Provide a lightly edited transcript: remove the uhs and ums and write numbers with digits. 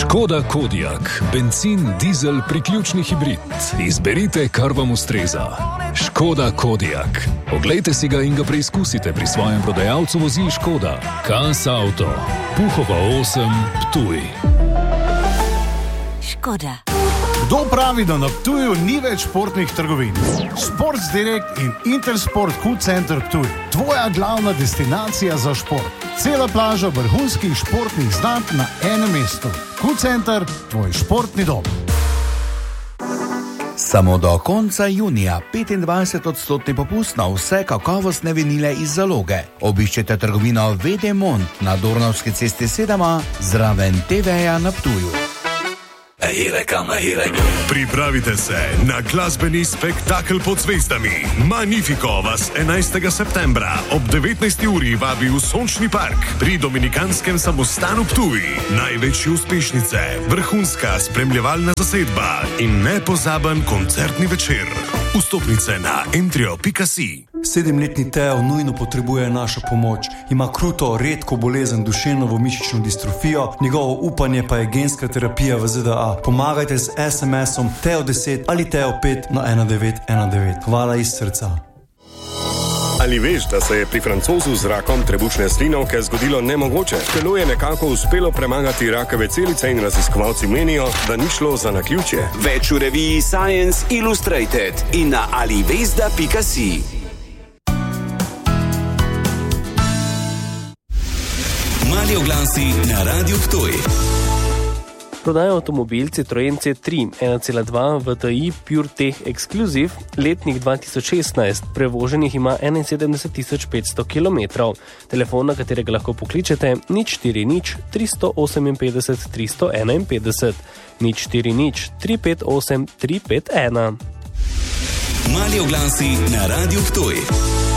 Škoda Kodiaq, bencin, dizel, priključni hibrid. Izberite, kar vam ustreza. Škoda Kodiaq. Oglejte si ga in ga preizkusite pri svojem prodajalcu vozil Škoda. Kas Auto. Puhova 8, Ptuj. Škoda. Kdo pravi, da na Ptuju ni več športnih trgovin? Sports Direct in Intersport Q-Center Ptuj. Tvoja glavna destinacija za šport. Cela plaža vrhunskih športnih znamk na enem mestu. Q-Center, tvoj športni dom. Samo do konca junija 25% popust na vse kakovostne vinile iz zaloge. Obiščete trgovino VD Mont na Dornavski cesti 7A zraven TV-ja na Ptuju. Pripravite se na glasbeni spektakel pod zvezdami. Magnifico vas 11. septembra ob 19. uri vabi v Sončni park pri Dominikanskem samostanu Ptuj. Največje uspešnice, vrhunska spremljevalna zasedba in nepozaben koncertni večer. Vstopnice na entrio.si. 7-letni Teo nujno potrebuje našo pomoč. Ima kruto, redko bolezen duševno mišično distrofijo, njegovo upanje pa je genska terapija v ZDA. Pomagajte z SMS-om Teo10 ali Teo5 na 1919. Hvala iz srca. Ali veš, da se je pri Francozu z rakom trebušne slinavke zgodilo nemogoče? Telo je nekako uspelo premagati rakave celice in raziskovalci menijo, da ni šlo za naključje. Več v reviji Science Illustrated in na alivesda.si. Mali oglasi na Radio Ptuj. Prodaja avtomobil Citroen C3 1.2 VTI PureTech Exclusive, letnik 2016, prevoženih ima 71.500 km. Telefon, na katerega lahko pokličete, 040 358 351, 040 358 351. Mali oglasi na Radio Ptuj.